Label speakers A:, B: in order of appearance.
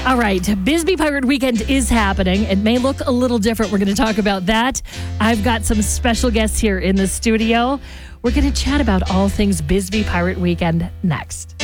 A: All right, Bisbee Pirate Weekend is happening. It may look a little different. We're going to talk about that. I've got some special guests here in the studio. We're going to chat about all things Bisbee Pirate Weekend next.